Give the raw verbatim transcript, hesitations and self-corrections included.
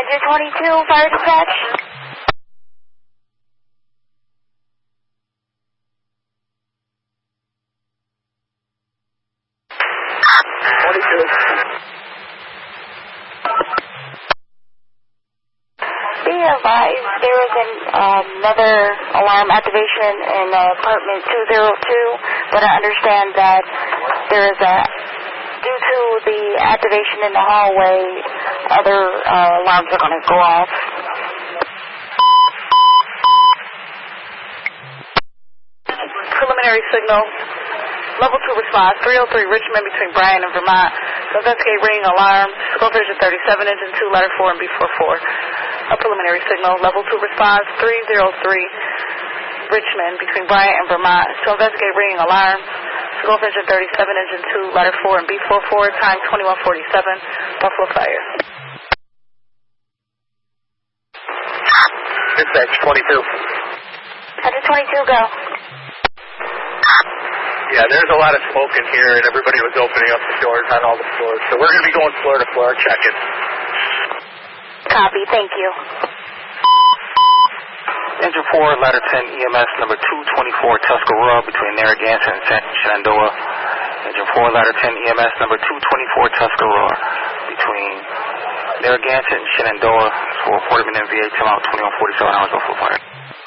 Engine twenty-two, fire dispatch. twenty-two. Be advised, there is an, uh, another alarm activation in uh, apartment two oh two, but I understand that there is a, due to the activation in the hallway, other uh, alarms are going to go off. Preliminary signal. Level two response, three oh three Richmond between Bryan and Vermont. So investigate ringing alarm. Scope vision thirty-seven, engine two, letter four, and B forty-four. A preliminary signal. Level two response, three oh three Richmond between Bryan and Vermont. So investigate ringing alarm. Scope engine thirty-seven, engine two, letter four, and B forty-four. Time twenty-one forty-seven. Buffalo Fire. Dispatch twenty-two. Engine twenty-two, go. Yeah, there's a lot of smoke in here, and everybody was opening up the doors on all the floors. So we're going to be going floor to floor checking. Copy, thank you. Engine four, ladder ten, E M S number two twenty-four, Tuscarora, between Narragansett and Shenandoah. Engine four, ladder ten, E M S number two twenty-four, Tuscarora, between Narragansett and Shenandoah. For forty minute V A, time out twenty-one forty-seven hours, Buffalo Fire.